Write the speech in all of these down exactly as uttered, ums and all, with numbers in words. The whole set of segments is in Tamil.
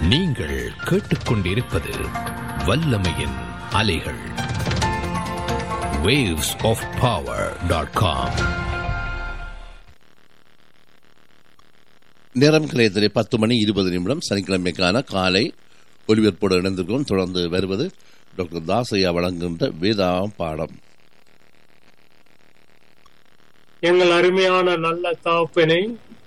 நீங்கள் கேட்டுக்கொண்டிருப்பது வல்லமையின் அலைகள். waves of power dot com. நேரம் கிளையத்திலே பத்து மணி இருபது நிமிடம் சனிக்கிழமைக்கான காலை ஒலிபரப்போடு இணைந்திருக்கிறோம். தொடர்ந்து வருவது டாக்டர் தாசையா வழங்குகின்ற வேதாம் பாடம். எங்கள் அருமையான நல்ல தகப்பனே,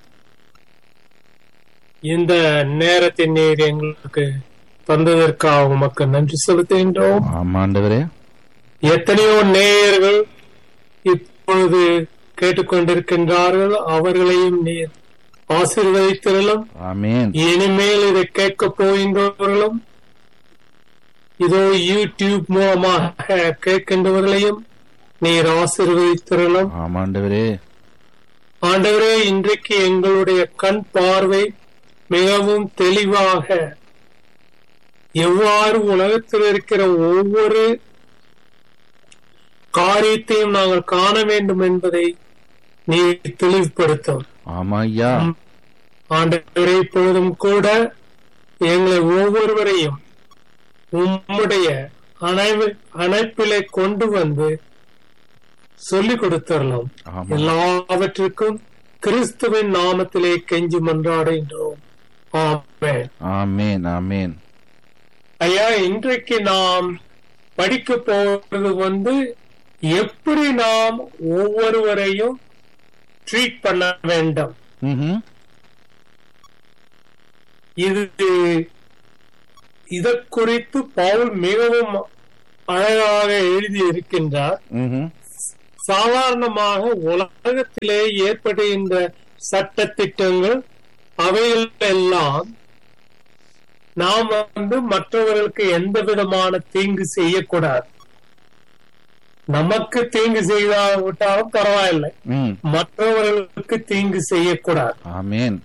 இந்த நேரத்தின் நீர் எங்களுக்கு தந்ததற்காக உமக்கு நன்றி செலுத்துகின்றோம். ஆமாண்டவரே, எத்தனையோ நேயர்கள் இப்பொழுது கேட்டுக்கொண்டிருக்கின்றார்கள். அவர்களையும் நீர் ஆசீர்வதித்திரலும். ஆமென். இனிமேல் இதை கேட்க போகின்றவர்களும் இதோ யூடியூப் மூலமாக கேட்கின்றவர்களையும் நீர் ஆசீர்வதித்திரலும். ஆமாண்டவரே, ஆண்டவரே, இன்றைக்கு எங்களுடைய கண் பார்வை மிகவும் தெளிவாக எவ்வாறு உலகத்தில் இருக்கிற ஒவ்வொரு காரியத்தையும் நாங்கள் காண வேண்டும் என்பதை நீ தெளிவுபடுத்தும். ஆமா ஐயா. ஆண்டவரே, இப்பொழுதும் கூட எங்களை ஒவ்வொருவரையும் உம்முடைய அணைப்பிலே கொண்டு வந்து சொல்லிக் கொடுத்தரலாம். எல்லாவற்றிற்கும் கிறிஸ்துவின் நாமத்திலே கெஞ்சி மன்றாடுகின்றோம். ஆமென். ஆமென். ஆமென். ஐயா, இன்றைக்கு நாம் படிக்க போறது வந்து எப்படி நாம் ஒவ்வொருவரையும் ட்ரீட் பண்ண வேண்டும். இது இத குறித்து பவுல் மிகவும் அழகாக எழுதி இருக்கின்றார். சாதாரணமாக உலகத்திலே ஏற்படுகின்ற சட்ட திட்டங்கள் அவைகள் எல்லாம் நாம் வந்து மற்றவர்களுக்கு எந்த விதமான தீங்கு செய்யக்கூடாது. நமக்கு தீங்கு செய்தாவிட்டாலும் பரவாயில்லை, மற்றவர்களுக்கு தீங்கு செய்யக்கூடாது. ஆமென்.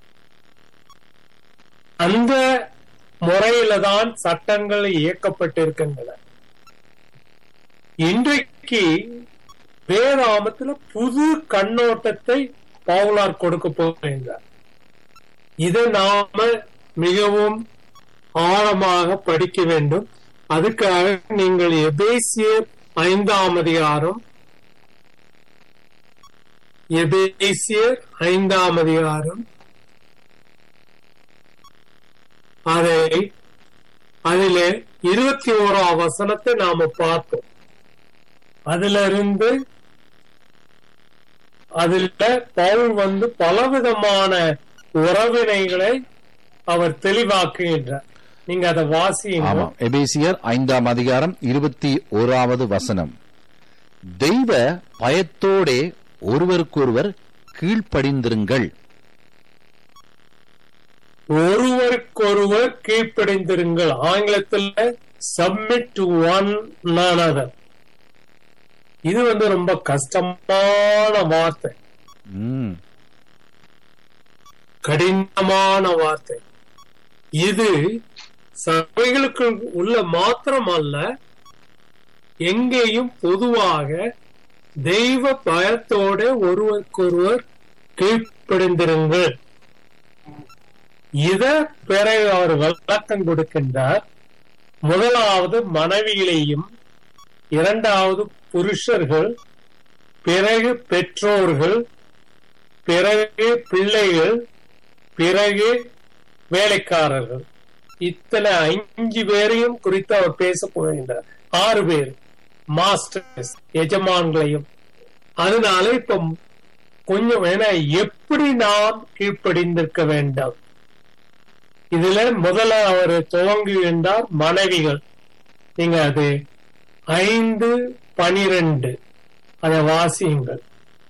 அந்த முறையில தான் சட்டங்கள் இயக்கப்பட்டிருக்கின்றன. இன்றைக்கு வேதாமத்துல புது கண்ணோட்டத்தை பவுலார் கொடுக்க போகின்றார். இதை நாம மிகவும் ஆழமாக படிக்க வேண்டும். அதுக்காக நீங்கள் எபேசியர் ஐந்தாம் அதிகாரம் எபேசியர் ஐந்தாம் அதிகாரம் அதை அதிலே இருபத்தி ஓராம் வசனத்தை நாம பார்த்தோம். அதுல இருந்து அதுல பவுல் வந்து பலவிதமான உறவினைகளை அவர் தெளிவாக்குகின்றார். நீங்க அதை வாசிங்க. எபேசியர் ஐந்தாம் அதிகாரம் இருபத்தி ஓராவது வசனம். தெய்வ பயத்தோடே ஒருவருக்கொருவர் கீழ்ப்படிந்திருங்கள். ஒருவருக்கொருவர் கீழ்ப்படிந்திருங்கள். ஆங்கிலத்தில் சப்மிட் டு ஒன் another. இது வந்து ரொம்ப கஷ்டமான வார்த்தை, கடினமான வார்த்தை. இது சபைகளுக்கு உள்ள மாத்திரம் அல்ல, எங்கேயும் பொதுவாக தெய்வ பயத்தோட ஒருவருக்கொருவர் கீழ்ப்படிந்திருங்கள். இத பிறகு அவர் விளக்கம் கொடுக்கின்றார். முதலாவது மனைவிகளையும், இரண்டாவது புருஷர்கள், பிறகு பெற்றோர்கள், பிறகு பிள்ளைகள், பிறகு வேலைக்காரர்கள். இத்தனை அஞ்சு பேரையும் குறித்து அவர் பேச போகின்றார். ஆறு பேர் மாஸ்டர்ஸ், எஜமான்களையும். அதனால இப்ப கொஞ்சம் வேணா எப்படி நாம் கீழ்ப்படிந்திருக்க வேண்டும். இதுல முதல்ல அவர் துவங்குகின்றார் மனைவிகள். நீங்க அது ஐந்து பனிரெண்டு அதை வாசியுங்கள்.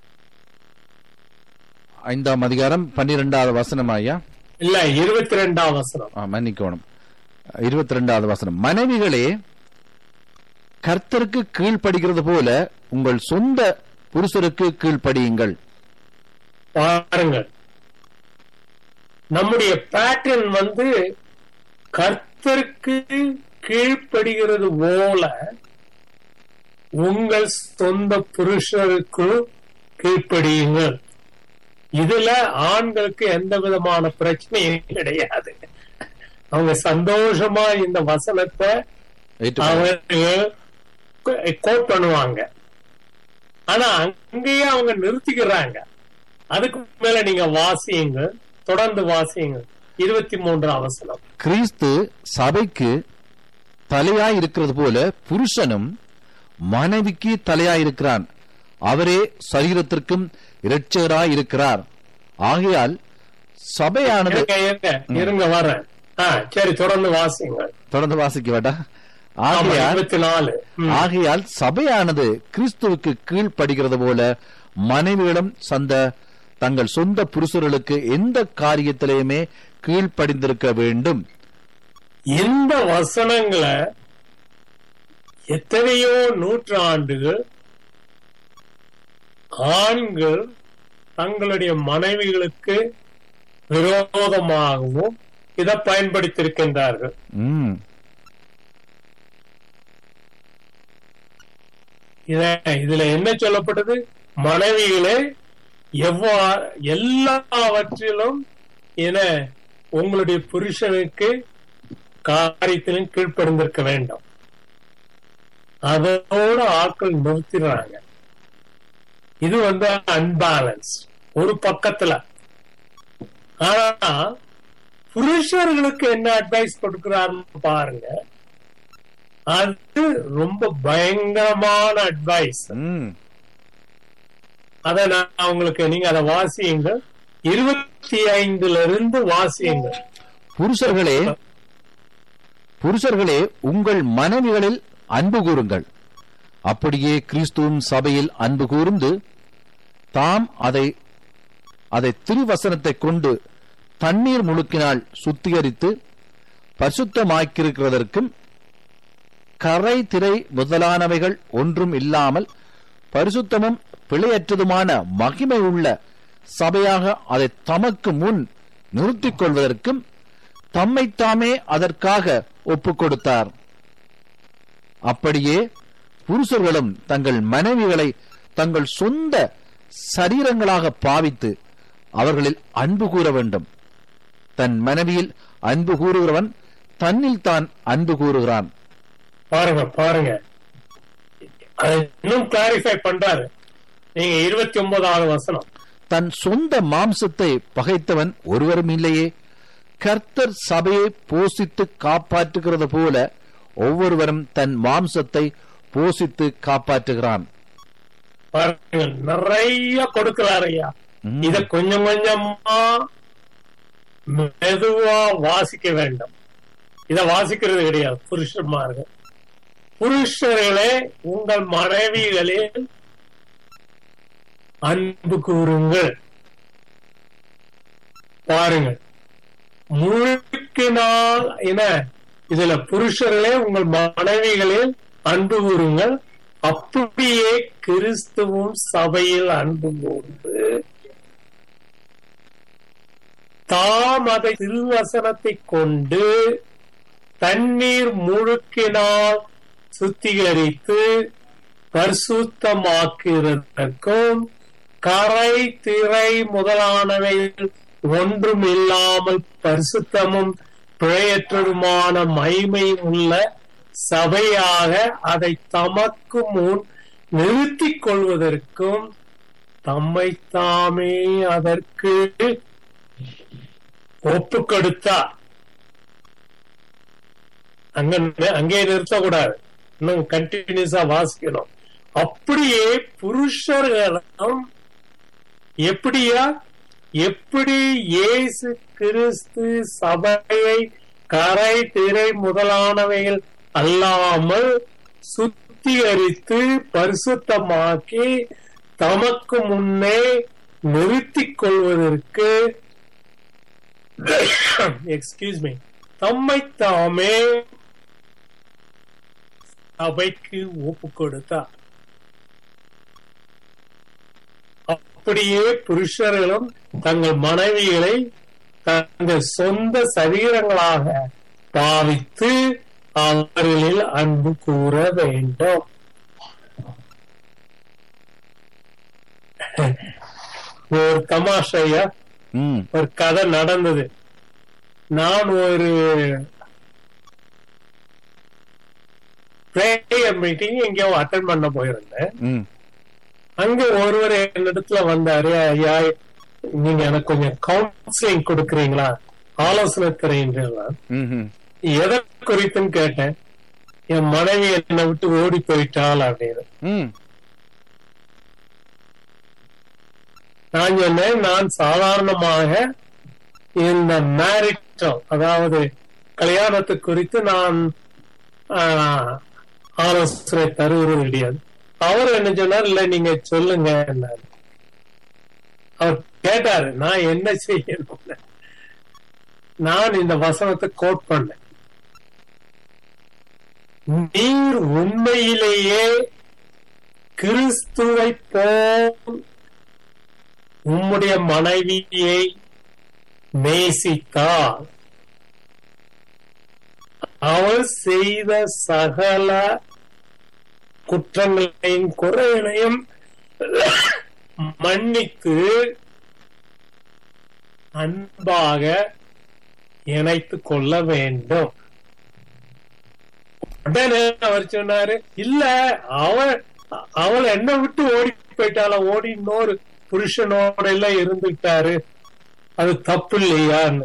ஐந்தாம் அதிகாரம் பன்னிரெண்டாவது வசனம் ஐயா. இல்ல, இருபத்தி ரெண்டாம் வசனம். மன்னிக்கணும், இருபத்தி ரெண்டாவது வசனம். மனைவிகளே, கர்த்தருக்கு கீழ்ப்படுகிறது போல உங்கள் சொந்த புருஷருக்கு கீழ்ப்படியுங்கள். பாருங்கள், நம்முடைய பேட்டர்ன் வந்து கர்த்தருக்கு கீழ்ப்படுகிறது போல உங்கள் சொந்த புருஷருக்கு கீழ்ப்படியுங்கள். இதுல ஆண்களுக்கு எந்த விதமான பிரச்சனையும் கிடையாது. அவங்க சந்தோஷமா இந்த வசனத்தை அவங்க கோட் பண்ணுவாங்க. ஆனா அங்கேயே அவங்க நிறுத்திக்கிறாங்க. அதுக்கு மேல நீங்க வாசியுங்க, தொடர்ந்து வாசியுங்க. இருபத்தி மூன்றாம் வசனம். கிறிஸ்து சபைக்கு தலையாய் இருக்கிறது போல புருஷனும் மனைவிக்கு தலையாய் இருக்கிறான். அவரே சரீரத்திற்கும் இரட்சகராய் இருக்கிறார். ஆகையால் சபையானது இருங்க வர சரி தொடர்ந்து வாசிங்க. தொடர்ந்து வாசிக்க வேண்டா. ஆகையால் சபையானது கிறிஸ்துவுக்கு கீழ்ப்படுகிறது போல மனைவியிடம் சந்த தங்கள் சொந்த புருஷர்களுக்கு எந்த காரியத்திலேயுமே கீழ்ப்படிந்திருக்க வேண்டும். இந்த வசனங்களை எத்தனையோ நூற்றாண்டுகள் ஆண்கள் தங்களுடைய மனைவிகளுக்கு விரோதமாகவும் இதை பயன்படுத்தியிருக்கின்றார்கள். இதுல என்ன சொல்லப்பட்டது? மனைவிகளே எவ்வாறு எல்லாவற்றிலும் என உங்களுடைய புருஷனுக்கு காரியத்திலும் கீழ்ப்படிந்திருக்க வேண்டும். அதோட ஆட்கள் நிறுத்திடுறாங்க. இது வந்து அன்பேலன்ஸ் ஒரு பக்கத்துல. ஆனா புருஷர்களுக்கு என்ன அட்வைஸ் கொடுக்கிறாருன்னு பாருங்க. அது ரொம்ப பயங்கரமான அட்வைஸ். அத நான் உங்களுக்கு, நீங்க அதை வாசியுங்க. இருபத்தி ஐந்துல இருந்து வாசியுங்க. புருஷர்களே புருஷர்களே உங்கள் மனைவிகளில் அன்பு கூறுங்கள், அப்படியே கிறிஸ்துவும் சபையில் அன்பு கூர்ந்து தாம் அதை அதை திருவசனத்தை கொண்டு தண்ணீர் முழுக்கினால் சுத்திகரித்து பரிசுத்தமாக்கியிருக்கிறதற்கும் கரை திரை முதலானவைகள் ஒன்றும் இல்லாமல் பரிசுத்தமும் பிழையற்றதுமான மகிமை உள்ள சபையாக அதை தமக்கு முன் நிறுத்திக் கொள்வதற்கும் தம்மைத்தாமே அதற்காக ஒப்புக் கொடுத்தார். அப்படியே புருஷர்களும் தங்கள் மனைவிகளை தங்கள் சொந்த சரீரங்களாக பாவித்து அவர்களில் அன்பு கூற வேண்டும். தன் மனைவியில் அன்பு கூறுகிறவன் தன்னில் தான் அன்பு கூறுகிறான். பாருங்க பாருங்க இன்னும் கிளாரிஃபை பண்றாரு. நீங்க இருபத்தி ஒன்பதாவது வசனம். தன் சொந்த மாம்சத்தை பகைத்தவன் ஒருவரும் இல்லையே, கர்த்தர் சபையை போஷித்து காப்பாற்றுகிறது போல ஒவ்வொருவரும் தன் மாம்சத்தை போஷித்து காப்பாற்றுகிறான். நிறைய கொடுக்கிறார் ஐயா. இத கொஞ்சம் கொஞ்சமா மெதுவா வாசிக்க வேண்டும். இத வாசிக்கிறது கிடையாது புருஷன்மார்கள். புருஷர்களே உங்கள் மனைவிகளில் அன்பு கூறுங்கள். பாருங்கள், முழுக்கினால் என்ன இதுல புருஷர்களே உங்கள் மனைவிகளில் அன்பு கூறுங்கள், அப்படியே கிறிஸ்துவும் சபையில் அன்பு கூர்ந்து தாம் அதை திருவசனத்தை கொண்டு தண்ணீர் முழுக்கினால் சுத்திகரித்து பரிசுத்தமாக்குவதற்கும் கரை திரை முதலானவை ஒன்றும் இல்லாமல் பரிசுத்தமும் பிழையற்றதுமான மகிமை உள்ள சபையாக அதை தமக்கு முன் நிறுத்திக் கொள்வதற்கும் தம்மைத்தாமே அதற்கு ஒப்பு கொடுத்தார். அங்க அங்கே நிறுத்தக்கூடாது, இன்னும் கண்டினியூஸா வாசிக்கணும். அப்படியே புருஷர்களும் எப்படியா எப்படி இயேசு கிறிஸ்து சபையை கரை திரை முதலானவைகள் அல்லாமல் சுத்திகரித்து பரிசுத்தமாக்கி தமக்கு முன்னே நிறுத்திக் கொள்வதற்கு எக்ஸ்கியூஸ் மீ தம்மை தாமே சபைக்கு ஒப்பு கொடுத்தார். அப்படியே புருஷர்களும் தங்கள் மனைவிகளை தங்கள் சொந்த சரீரங்களாக பாவித்து அவர்களில் அன்பு கூற வேண்டும். ஒரு தமாஷையா ஒரு கதை நடந்தது. நான் ஒரு பிரேயர் மீட்டிங் எங்கேயோ அட்டென்ட் பண்ண போயிருந்தேன். ம், அங்க ஒருவர் என்னிடத்துல வந்தாரு, ஐயா நீங்க எனக்கு கொஞ்சம் கவுன்சிலிங் கொடுக்கறீங்களா, ஆலோசனை தரீங்களா? ம்ஹும். எதை குறித்துன்னு கேட்டேன். என் மனைவி என்னை விட்டு ஓடி போயிட்டாள் அப்படின்னு. ம், நான் சொன்னேன், நான் சாதாரணமாக இந்த மேரிட்டல் அதாவது கல்யாணத்தை குறித்து நான் ஆஹ், ஆலோசனை தருவது கிடையாது. அவர் என்ன சொன்னார், இல்ல நீங்க சொல்லுங்க. அவர் கேட்டாரு நான் என்ன செய்யணும். நான் இந்த வசனத்தை கோட் பண்ணேன். நீர் உண்மையிலேயே கிறிஸ்துவை போல் உம்முடைய மனைவியை நேசித்தால் அவள் செய்த சகல குற்றங்களையும் குறைகளையும் மன்னித்து அன்பாக இணைத்துக் கொள்ள வேண்டும். உடனே அவர் சொன்னாரு, இல்ல அவள் அவள் என்ன விட்டு ஓடி போயிட்டால, ஓடி இன்னொரு புருஷனோட எல்லாம் இருந்துட்டாரு, அது தப்பு இல்லையான்னு.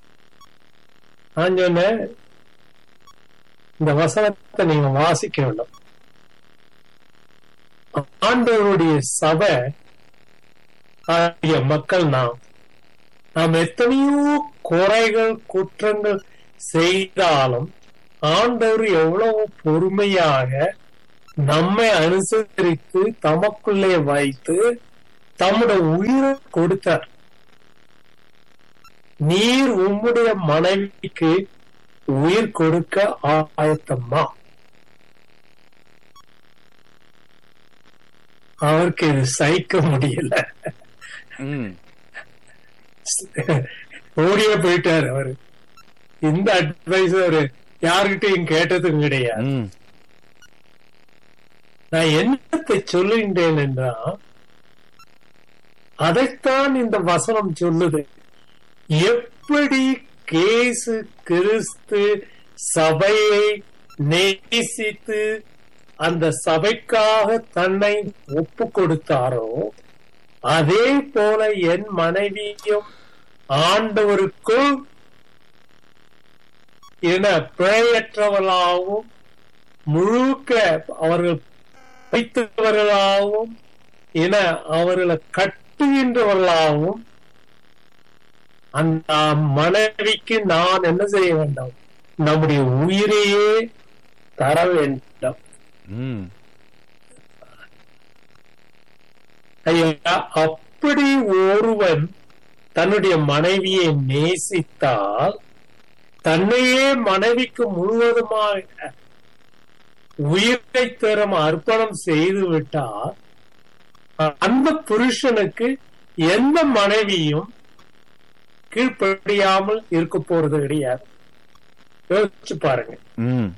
நான் சொன்னேன், இந்த வசனத்தை நீங்க வாசிக்க வேண்டும். ஆண்டவருடைய சபை ஆகிய மக்கள் நாம் நாம் எத்தனையோ குறைகள் குற்றங்கள் செய்தாலும் ஆண்டவர் எவ்வளவு பொறுமையாக நம்மை அனுசரித்து தமக்குள்ளே வைத்து தம்முடைய உயிரை கொடுத்தார். நீர் உம்முடைய மனைவிக்கு உயிர் கொடுக்க ஆயத்தம்மா? அவருக்கு இது சகிக்க முடியல. ம், ஓடியே போயிட்டாரு அவரு. இந்த அட்வைஸ் அவரு யாருகிட்டையும் கேட்டதும் கிடையாது. ம், நான் என்னத்தை சொல்லுகின்றேன் என்றால், அதைத்தான் இந்த வசனம் சொல்லுது. எப்படி இயேசு கிறிஸ்து சபையை நேசித்து அந்த சபைக்காக தன்னை ஒப்பு கொடுத்தாரோ, அதே போல என் மனைவியும் ஆண்டவருக்குள் என பிழையற்றவர்களாகவும் முழுக்க அவர்கள் வைத்தவர்களாகவும் என அவர்களை கட்டுகின்றவர்களாகவும் அந்த மனைவிக்கு நான் என்ன செய்ய வேண்டும்? நம்முடைய உயிரையே தர வேண்டும். ம், ஐயா, அப்படி ஒருவன் தன்னுடைய மனைவியை நேசித்தால், தன்னையே மனைவிக்கு முழுவதுமாக உயிரை தரும் அர்ப்பணம் செய்து விட்டால், அந்த புருஷனுக்கு எந்த மனைவியும் கீழ்ப்படியாமல் இருக்க போறது கிடையாது. யோசிச்சு பாருங்க. ம்,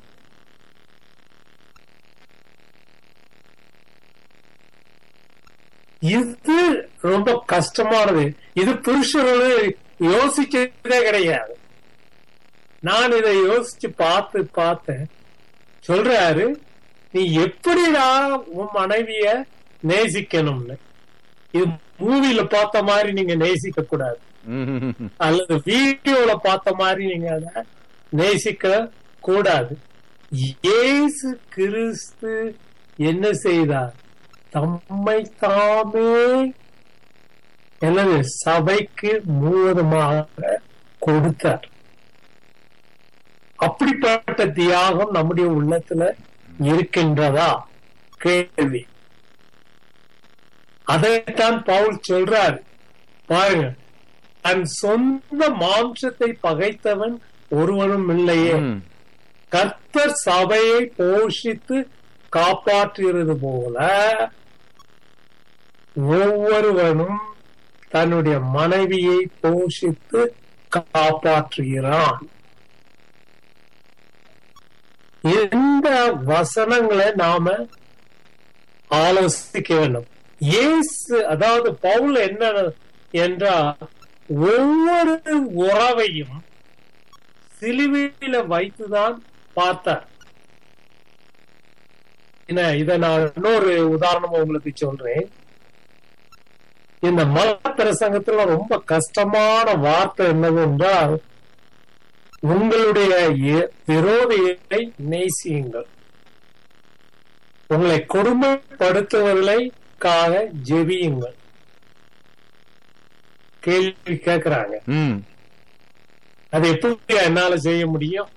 இது ரொம்ப கஷ்டமானது. இது புருஷர்கள் யோசிச்சதே கிடையாது. நான் இதை யோசிச்சு பார்த்து பார்த்தேன். சொல்றாரு, நீ எப்படிதான் உன் மனைவிய நேசிக்கணும்னு. இது மூவில பார்த்த மாதிரி நீங்க நேசிக்க கூடாது, ம், அல்லது வீடியோல பார்த்த மாதிரி நீங்க அதை நேசிக்க கூடாது. இயேசு கிறிஸ்து என்ன செய்தார்? தம்மை தாமே எனது சபைக்கு முழுவதுமாக கொடுத்தார். அப்படிப்பட்ட தியாகம் நம்முடைய உள்ளத்துல இருக்கின்றதா? கேள்வி. அதைத்தான் பவுல் சொல்றார். பாருங்க, தன் சொந்த மாம்சத்தை பகைத்தவன் ஒருவனும் இல்லையே, ம், கர்த்தர் சபையை போஷித்து காப்பாற்றுகிறது போல ஒவ்வொருவனும் தன்னுடைய மனைவியை போஷித்து காப்பாற்றுகிறான். இந்த வசனங்களை நாம ஆலோசிக்க வேண்டும். இயேசு, அதாவது பவுல் என்ன என்றால், ஒவ்வொரு உறவையும் சிலுவையில வைத்துதான் பார்த்தார். என்ன, இத நான் இன்னொரு உதாரணம் உங்களுக்கு சொல்றேன். இந்த மத பிரசங்கத்துல ரொம்ப கஷ்டமான வார்த்தை என்னவென்றால், உங்களுடைய விரோதியை நேசியுங்கள், உங்களை கொடுமைப்படுத்துவதற்காக ஜெபியுங்கள். கேள்வி கேட்கிறாங்க, அது எப்படி என்னால செய்ய முடியும்?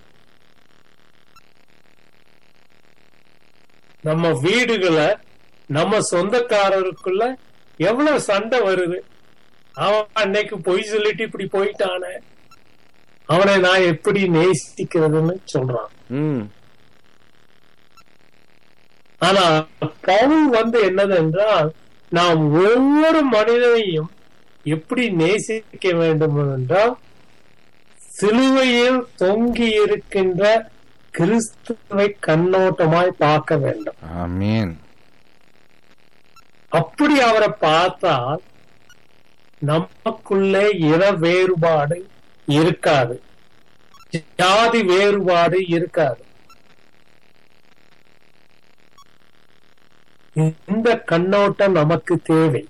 நம்ம வீடுகளை நம்ம சொந்தக்காரருக்குள்ள எவ்வளவு சண்டை வருது. அவன் அன்னைக்கு பொய் சொல்லிட்டு இப்படி போயிட்டானே, அவனை நான் எப்படி நேசிக்கிறதுன்னு சொல்றான். ஆனா பவுல் வந்து என்னது என்றால், நாம் ஒவ்வொரு மனிதனையும் எப்படி நேசிக்க வேண்டும் என்றால், சிலுவையில் தொங்கி இருக்கின்ற கிறிஸ்துவை கண்ணோட்டமாய் பார்க்க வேண்டும். ஆமென். அப்படி அவரை பார்த்தால் நமக்குள்ளே இன வேறுபாடு இருக்காது, ஜாதி வேறுபாடு இருக்காது. இந்த கண்ணோட்டம் நமக்கு தேவை.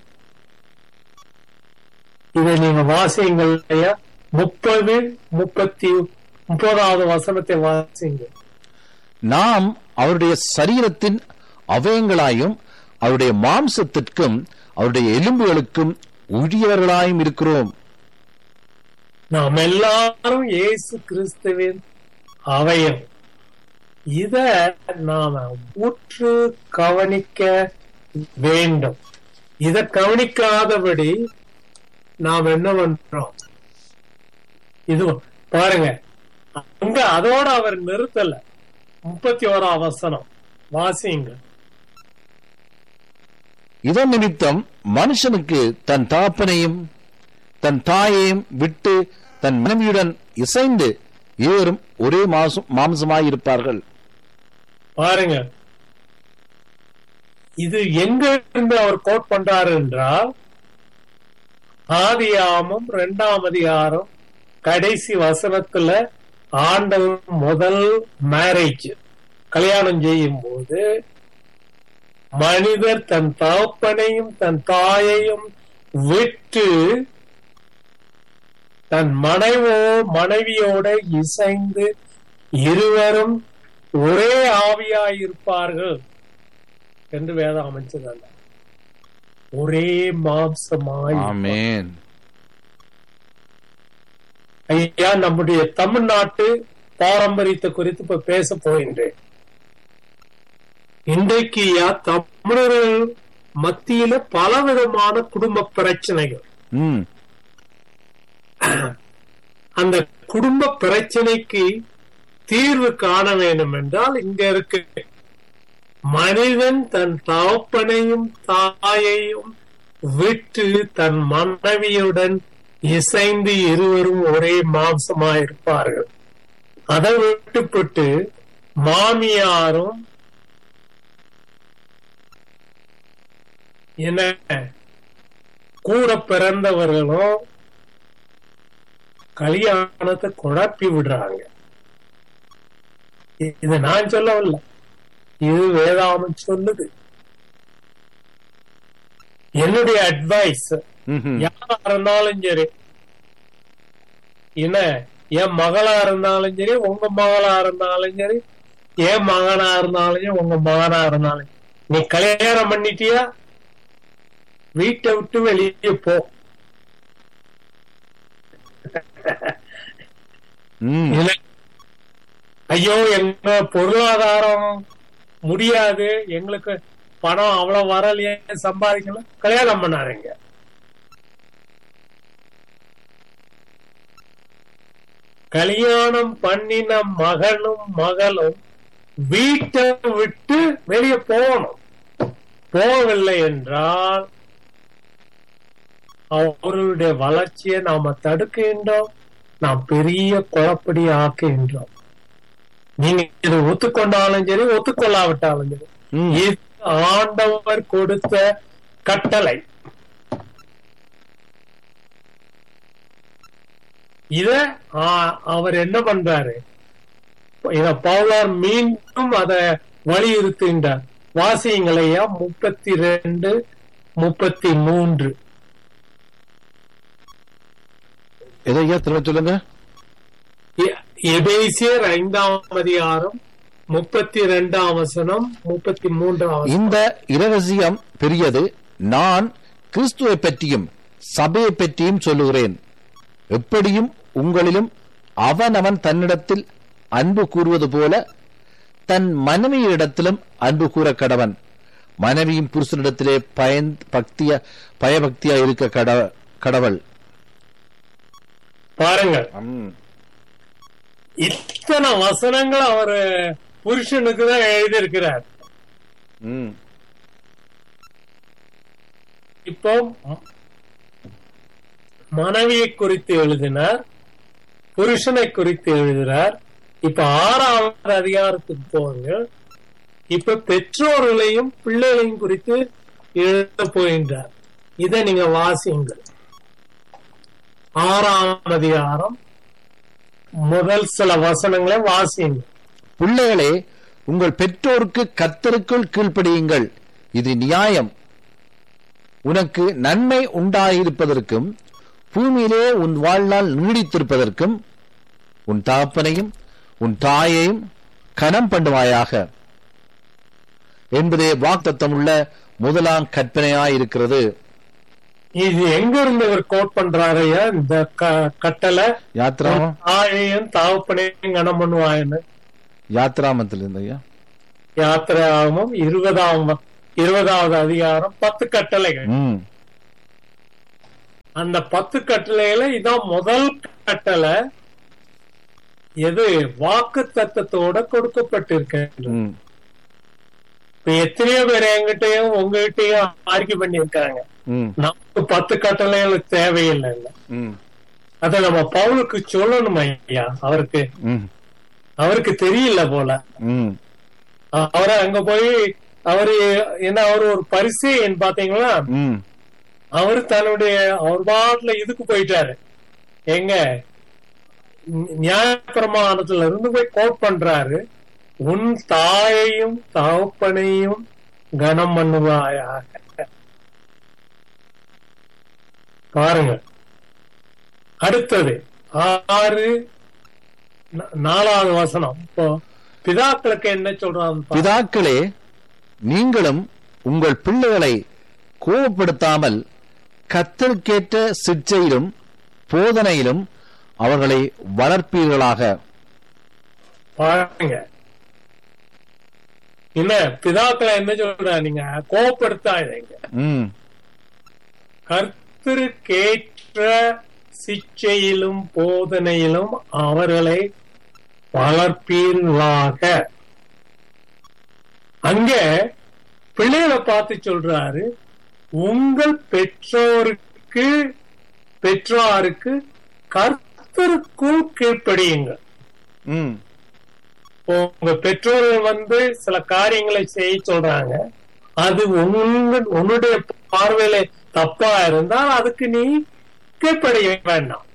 இதை நீங்க வாசியுங்கள் இல்லையா? முப்பது முப்பத்தி முப்பதாவது வசனத்தை வாசிங்க. நாம் அவருடைய சரீரத்தின் அவயங்களாயும் அவருடைய மாம்சத்திற்கும் அவருடைய எலும்புகளுக்கும் உரியவர்களாயும் இருக்கிறோம். நாம் எல்லாரும் இயேசு கிறிஸ்துவின் அவயம். இத நாம உற்று கவனிக்க வேண்டும். இத கவனிக்காதபடி நாம் என்ன பண்றோம்? இது பாருங்க, அங்க அதோட அவர் நிறுத்தல. முப்பத்தி ஓராம் வசனம் வாசிங்க. இதன் நிமித்தம் மனுஷனுக்கு தன் தாப்பனையும் தன் தாயையும் விட்டு தன் மனைவியுடன் இசைந்து இருவரும் ஒரே மாசம் மாம்சமாயிருப்பார்கள். பாருங்க, இது எங்க இருந்து அவர் கோட் பண்றாரு என்றால், ஆதியாமம் இரண்டாம் அதிகாரம் கடைசி வசனத்துல ஆண்டவர் முதல் மேரேஜ் கல்யாணம் செய்யும் போது மனிதர் தன் தகப்பனையும் தன் தாயையும் விட்டு தன் மனைவோ மனைவியோட இசைந்து இருவரும் ஒரே ஆவியாயிருப்பார்கள் என்று வேதம் அமைச்சதல்ல, ஒரே மாம்சமாய். ஆமென். ஐயா, நம்முடைய தமிழ்நாட்டு பாரம்பரியத்தை குறித்து இப்ப பேச போகின்றேன். இன்றைக்கு தமிழர்கள் மத்தியில பலவிதமான குடும்ப பிரச்சனைகள். அந்த குடும்ப பிரச்சனைக்கு தீர்வு காண வேண்டும் என்றால், இங்க இருக்கு, மனிதன் தன் தகப்பனையும் தாயையும் விட்டு தன் மனைவியுடன் இசைந்து இருவரும் ஒரே மாம்சமாயிருப்பார்கள். அதை விட்டுப்பட்டு மாமியாரும் என்ன கூட பிறந்தவர்களும் கல்யாணத்தை குழப்பி விடுறாங்க. இது நான் சொல்லவில்லை, இது வேதாமம் சொல்லுது. என்னுடைய அட்வைஸ், யாரா இருந்தாலும் சரி, என்ன என் மகளா இருந்தாலும் சரி, உங்க மகளா இருந்தாலும் சரி, என் மகனா இருந்தாலும் சரி, உங்க மகனா இருந்தாலும், நீ கல்யாணம் பண்ணிட்டியா, வீட்டை விட்டு வெளியே போ. ஐயோ, எங்க பொருளாதாரம் முடியாது, எங்களுக்கு பணம் அவ்வளவு வரலையே, சம்பாதிக்கல, கல்யாணம் பண்ணாருங்க. கல்யாணம் பண்ணின மகனும் மகளும் வீட்டை விட்டு வெளியே போகணும். போகவில்லை என்றால் அவர்களுடைய வளர்ச்சியை நாம தடுக்கின்றோம், நாம் பெரிய குழப்படி ஆக்குகின்றோம். நீங்க இதை ஒத்துக்கொண்டாலும் சரி, ஒத்துக்கொள்ளாவிட்டாலும் சரி, இது ஆண்டவர் கொடுத்த கட்டளை. இத அவர் என்ன பண்றாரு, இத பவுலார் மீண்டும் அதை வலியுறுத்துகின்றார். வாசியங்களையா முப்பத்தி ரெண்டு முப்பத்தி மூன்று. எதையா திரும்ப சொல்லுங்க. எபேசியர் ஐந்தாம் அதிகாரம் முப்பத்தி ரெண்டாம் வசனம் முப்பத்தி மூன்றாம். இந்த இரகசியம் பெரியது, நான் கிறிஸ்துவை பற்றியும் சபையை பற்றியும் சொல்லுகிறேன். எப்படியும் உங்களிலும் அவன் அவன் தன்னிடத்தில் அன்பு கூறுவது போல தன் மனைவியிடத்திலும் அன்பு கூற கடவன். மனைவியும் புருஷனிடத்திலே பயன் பக்திய பயபக்தியா இருக்க கடவள். பாருங்க, இத்தனை வசனங்கள் அவர் புருஷனுக்கு தான் எழுதியிருக்கிறார். இப்போ மனைவியை குறித்து எழுதினார், புருஷனை குறித்து எழுதினார். இப்ப ஆறாவது அதிகாரத்துக்கு போங்க. இப்ப பெற்றோர்களையும் பிள்ளைகளையும் குறித்து எழுத போகின்றார். இதை நீங்க வாசியுங்கள். ஆறாம் அதிகாரம் முதல் சில வசனங்களை வாசியுங்க. பிள்ளைகளே, உங்கள் பெற்றோருக்கு கர்த்தருக்குள் கீழ்ப்படியுங்கள், இது நியாயம். உனக்கு நன்மை உண்டாயிருப்பதற்கும் பூமியிலே உன் வாழ்நாள் நீடித்திருப்பதற்கும் உன் தகப்பனையும் உன் தாயையும் கனம் பண்ணுவாயாக என்பதே வாக்தத்தம் உள்ள முதலாம் கற்பனையாயிருக்கிறது. இது எங்க இருந்து இவர் கோட் பண்றாரையா இந்த கட்டளை? யாத்ராமம் தாயையும் தகப்பனையும் கனம் பண்ணுவாயன்னு யாத்ராமத்தில் இருந்தையா. யாத்திராமம் இருபதாம் இருபதாவது அதிகாரம் பத்து கட்டளைகள். அந்த பத்து கட்டளைகளை இதான் முதல் கட்டளை. எது வாக்கு தத்தத்தோட கொடுக்கப்பட்டிருக்க. இப்ப எத்தனையோ பேர் என்கிட்டயும் உங்ககிட்டயும் ஆர்கியூ பண்ணிருக்காங்க, நமக்கு பத்து கட்டளைகள் தேவையில்லை. அத நம்ம பவுலுக்கு சொல்லணும் ஐயா. அவருக்கு அவருக்கு தெரியல போல. அவரை அங்க போய் அவரு என்ன, அவரு ஒரு பரிசேயன் பாத்தீங்களா, அவரு தன்னுடைய அவர் பாட்டுல இதுக்கு போயிட்டாரு. எங்க நியாயப்பிரமாணத்துல இருந்து போய் கோட் பண்றாரு, உன் தாயையும் தகப்பனையும் கனம் பண்ணுவாயாக. பாருங்க, அடுத்தது ஆறு நாலாவது வசனம். இப்போ பிதாக்களுக்கு என்ன சொல்றாங்க? பிதாக்களே, நீங்களும் உங்கள் பிள்ளைகளை கோபப்படுத்தாமல் கர்த்தருக்கேற்ற சிற்சையிலும் போதனையிலும் அவர்களை வளர்ப்பீர்களாக. பாருங்க, என்ன பிதாக்களை என்ன சொல்ற, நீங்க கோபப்படுத்தாதீங்க, கர்த்தருக்கேற்ற சிற்சையிலும் போதனையிலும் அவர்களை வளர்ப்பீர்களாக. அங்க பிள்ளைகளை பார்த்து சொல்றாரு, உங்கள் பெற்றோருக்கு பெற்றோருக்கு கர்த்தருக்குள் கீழ்ப்படியுங்கள். உங்க பெற்றோர்கள் வந்து சில காரியங்களை செய்ய சொல்றாங்க, அது உன்னுடைய பார்வையில தப்பா இருந்தால் அதுக்கு நீ கீழ்ப்படிய வேண்டாம்.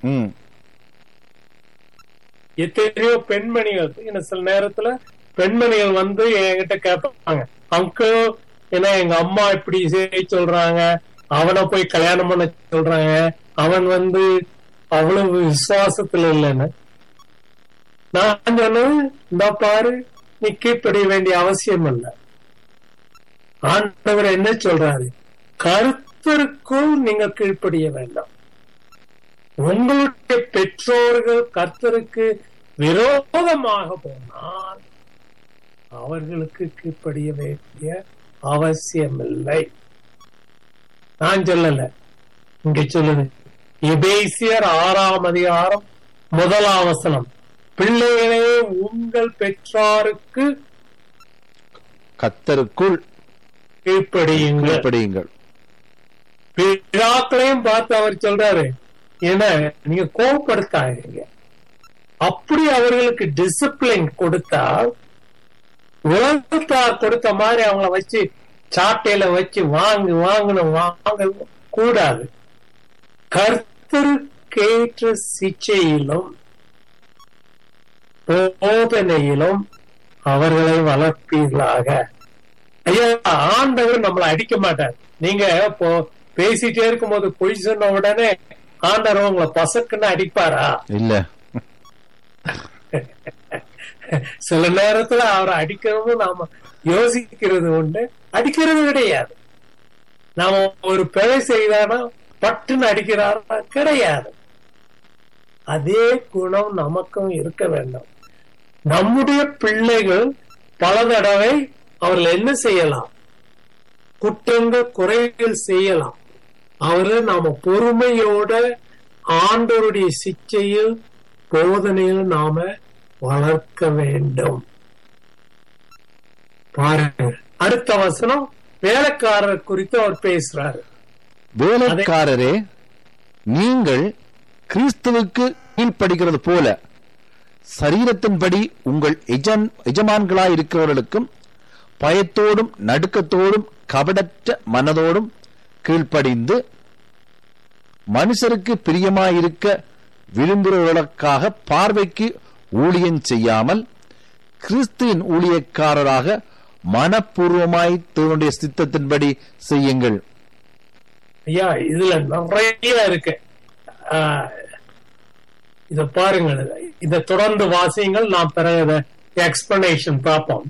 எத்தனையோ பெண்மணிகள் என்ன சில நேரத்துல பெண்மணிகள் வந்து என்கிட்ட கேட்பாங்க, அங்கிள் ஏன்னா எங்க அம்மா இப்படி செய்ய சொல்றாங்க, அவனை போய் கல்யாணம் பண்ண சொல்றாங்க, அவன் வந்து அவ்வளவு விசுவாசத்துல இல்லைன்னு. நான் சொன்னேன், இந்த பாரு, நீ கீழ்ப்படிய வேண்டிய அவசியம் இல்லை. ஆண்டவர் என்ன சொல்றாரு, கர்த்தருக்குள் நீங்க கீழ்ப்படிய வேண்டாம். உங்களுடைய பெற்றோர்கள் கர்த்தருக்கு விரோதமாக போனால் அவர்களுக்கு கீழ்ப்படிய வேண்டிய அவசியம் இல்லை. நான் சொல்லல, இங்க சொல்லுது. எபேசியர் ஆறாம் அதிகாரம் முதலாம் வசனம், பிள்ளைகளே உங்கள் பெற்றாருக்கு கர்த்தருக்குள் கீழ்ப்படியுங்கள். பிதாக்களையும் பார்த்து அவர் சொல்றாரு, ஏன்னா நீங்க கோபப்படுத்தாதீங்க. அப்படி அவர்களுக்கு டிசிப்ளின் கொடுத்தால் உலகத்தார் கொடுத்த மாதிரி அவங்கள வச்சு சாட்டையில வச்சு வாங்கு வாங்கணும் வாங்க கூடாது. கர்த்தருக்கு அதற்கேற்ற சிச்சையிலும் போதனையிலும் அவர்களை வளர்ப்பீர்களாக. ஐயா, ஆண்டவர் நம்மளை அடிக்க மாட்டார். நீங்க இப்போ பேசிட்டே இருக்கும் போது பொய் சொன்ன உடனே ஆண்டவர் உங்களை பசக்குன்னு அடிப்பாரா? இல்ல. சில நேரத்துல அவரை அடிக்கிறது நாம யோசிக்கிறது உண்டு, அடிக்கிறது கிடையாது. நாம ஒரு பிழை செய்தானா பட்டுன்னு அடிக்கிறாரா? கிடையாது. அதே குணம் நமக்கும் இருக்க வேண்டும். நம்முடைய பிள்ளைகள் பல தடவை அவர்கள் என்ன செய்யலாம்? குற்றங்கள் குறைகள் செய்யலாம். அவரை நாம பொறுமையோட ஆண்டவருடைய சிச்சையில் போதனையில் நாம வளர்க்க வேண்டும். பாருங்க, அடுத்த வசனம் வேலைக்காரர் குறித்து அவர் பேசுறாரு. வேலைக்காரரே, நீங்கள் கிறிஸ்துவுக்கு கீழ்ப்படுகிறது போல சரீரத்தின்படி உங்கள் எஜமான்களாய் இருக்கிறவர்களுக்கும் பயத்தோடும் நடுக்கத்தோடும் கபடற்ற மனதோடும் கீழ்ப்படிந்து மனுஷருக்கு பிரியமாயிருக்க விரும்புகிறவர்களுக்காக பார்வைக்கு ஊழியம் செய்யாமல் கிறிஸ்துவின் ஊழியக்காரராக மனப்பூர்வமாய் தன்னுடைய சித்தத்தின்படி செய்யுங்கள். ஐயா, இதுல நிறைய இருக்கு. இத பாருங்கள், இத தொடர்ந்து வாசியங்கள். நாம் பிறகு எக்ஸ்பிளனேஷன் பார்ப்போம்.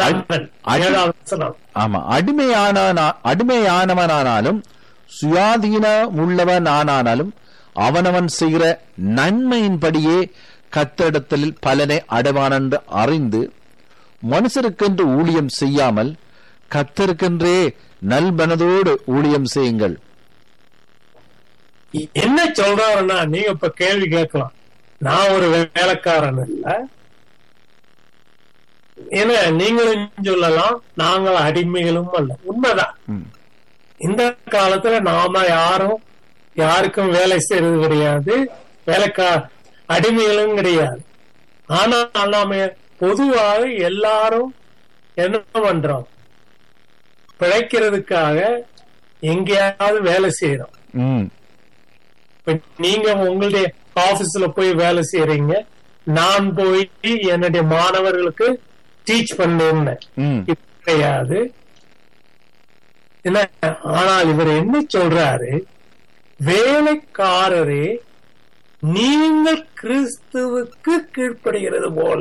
ஆமா, அடிமையான அடிமையானவனானாலும் சுயாதீனம் உள்ளவனானாலும் அவனவன் செய்கிற நன்மையின்படியே கர்த்தரிடத்தில் பலனை அடைவான் என்று அறிந்து மனுஷருக்கென்று ஊழியம் செய்யாமல் கர்த்தருக்கென்றே நல்மனதோடு ஊழியம் செய்யுங்கள். என்ன சொல்றாருன்னா, நீங்க இப்ப கேள்வி கேட்கலாம், நான் ஒரு வேலைக்காரன் இல்ல, ஏன்னா நீங்களும் சொல்லலாம் நாங்கள் அடிமைகளும் அல்ல. உண்மைதான். இந்த காலத்துல நாம யாரும் யாருக்கும் வேலை செய்யறது கிடையாது, வேலைக்கா அடிமைகளும் கிடையாது. ஆனா நாம பொதுவாக எல்லாரும் என்ன பண்றோம்? பிழைக்கிறதுக்காக எங்கேயாவது வேலை செய்யறோம். நீங்க உங்களுடைய ஆபீஸ்ல போய் வேலை செய்யறீங்க, நான் போய் என்னுடைய மாணவர்களுக்கு டீச் பண்ணேன் கிடையாது. ஆனால் இவர் என்ன சொல்றாரு? வேலைக்காரரே, நீங்கள் கிறிஸ்துவுக்கு கீழ்ப்படுகிறது போல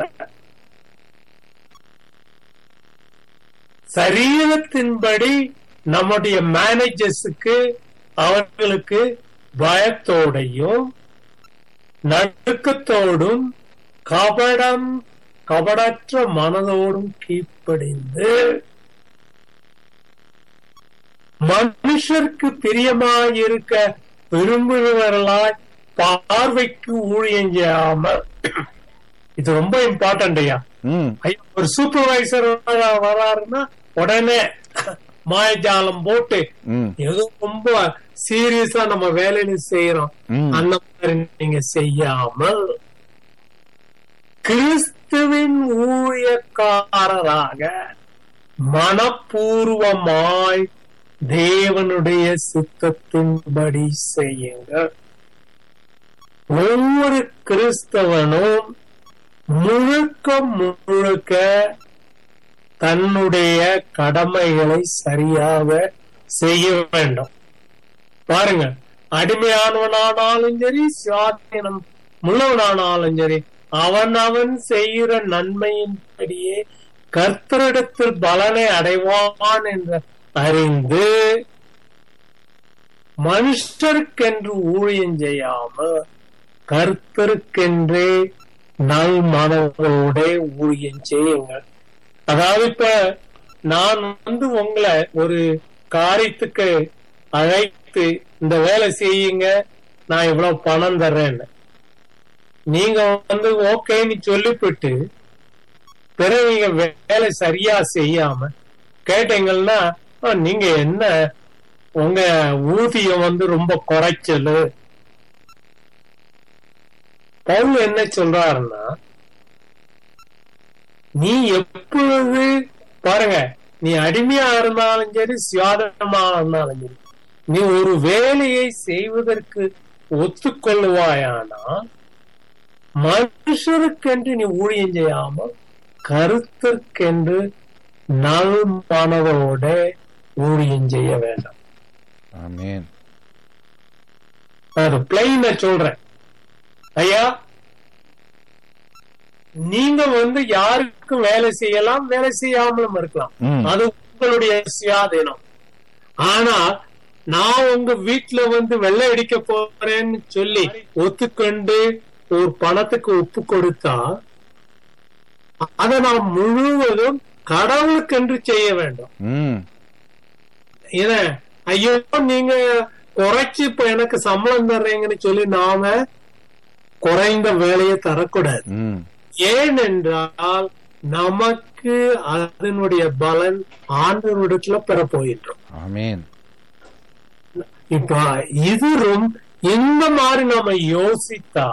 சரீரத்தின்படி நம்முடைய மேனேஜர்ஸுக்கு அவர்களுக்கு பயத்தோடையும் நடுக்கத்தோடும் கபடம் கபடற்ற மனதோடும் கீழ்ப்படிந்து மனுஷருக்கு பிரியமாயிருக்க விரும்புகிறவர்களாய் பார்வைக்கு ஊழியம் செய்யாமல். இது ரொம்ப இம்பார்ட்டன்ட் ஐயா. ஒரு சூப்பர்வைசர் வராருன்னா உடனே மாயஜாலம் போட்டு ஏதோ ரொம்ப சீரியஸா நம்ம வேலையில செய்யறோம், அந்த மாதிரி நீங்க செய்யாமல் கிறிஸ்துவின் ஊழியக்காரராக மனப்பூர்வமாய் தேவனுடைய சித்தத்தின்படி செய்யுங்கள். ஒவ்வொரு கிறிஸ்தவனும் முழுக்க முழுக்க தன்னுடைய கடமைகளை சரியாக செய்ய வேண்டும். பாருங்க, அடிமையானவனானாலும் சரி, சுயாதீனம் உள்ளவனானாலும் சரி, அவன் அவன் செய்கிற நன்மையின்படியே கர்த்தரிடத்தில் பலனை அடைவான் என்று அறிந்து மனுஷருக்கென்று ஊழியம் செய்யாமல் கர்த்தருக்கென்றே நல் மனதோட ஊழியம் செய்யுங்கள். அதாவது இப்ப நான் வந்து உங்களை ஒரு காரியத்துக்கு அழைத்து இந்த வேலை செய்யுங்க, நான் இவ்வளவு பணம் தர்றேன்னு நீங்க வந்து ஓகேன்னு சொல்லிவிட்டு பிறகு நீங்க வேலை சரியா செய்யாம கேட்டீங்கன்னா நீங்க என்ன உங்க ஊதியம் வந்து ரொம்ப குறைச்சலு. பவுல் என்ன சொல்றாருன்னா, நீ எப்பொழுது பாருங்க, நீ அடிமையா இருந்தாலும் சரி, சுயாதனமா இருந்தாலும் சரி, நீ ஒரு வேலையை செய்வதற்கு ஒத்துக்கொள்ளுவாயானால் மனுஷருக்கென்று நீ ஊழியம் செய்யாமல் கருத்திற்கென்று நல் மனதோட ஊழியம் செய்ய வேண்டாம். ஆமென். அது பிளைன சொல்றேன் ஐயா. நீங்க வந்து யாருக்கும் வேலை செய்யலாம், வேலை செய்யாமலும் இருக்கலாம், அது உங்களுடைய சுயாதீனம். ஆனா நான் உங்க வீட்டுல வந்து வெள்ளை அடிக்க போறேன்னு சொல்லி ஒத்துக்கொண்டு ஒரு பணத்துக்கு ஒப்பு கொடுத்தா அதை நான் முழுவதும் கடவுளுக்கென்று செய்ய வேண்டும். இத ஐயோ நீங்க குறைச்சு இப்ப எனக்கு சம்பளம் தர்றீங்கன்னு சொல்லி நாம குறைந்த வேலையை தரக்கூடாது. ஏனென்றால் நமக்கு அதனுடைய பலன் ஆண்டவரிடத்துல பெற போயிட்டோம். ஆமென். இப்ப இதுவும் இந்த மாதிரி நாம யோசித்தா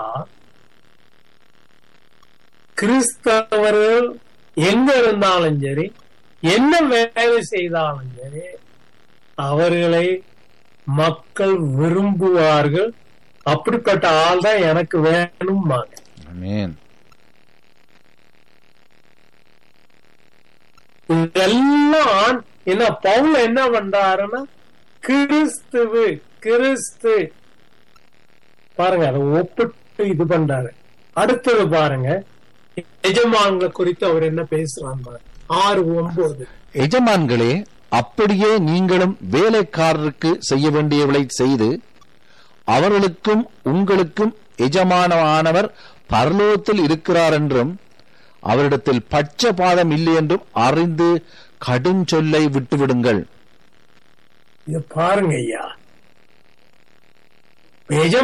கிறிஸ்தவர்கள் எங்க இருந்தாலும் சரி, என்ன வேலை செய்தாலும் சரி, அவர்களை மக்கள் விரும்புவார்கள். அப்படிப்பட்ட ஆள் தான் எனக்கு வேணும். ஆமென். இதெல்லாம் என்ன பவுல் என்ன பண்றாருன்னா கிறிஸ்துவு கிறிஸ்து பாருங்க, அதை ஒப்பிட்டு இது பண்றாரு. அடுத்தது பாருங்க, எஜமான்களை குறித்து அவர் என்ன பேசுறாங்க. ஆறு ஒன்பது எஜமான்களே, அப்படியே நீங்களும் வேலைக்காரருக்கு செய்ய வேண்டியவளை செய்து அவர்களுக்கும் உங்களுக்கும் எஜமானமானவர் பரலோகத்தில் இருக்கிறார் என்றும் அவரிடத்தில் பட்சபாதம் இல்லை என்றும் அறிந்து கடும் சொல்லை விட்டுவிடுங்கள். இது பாருங்க ஐயா,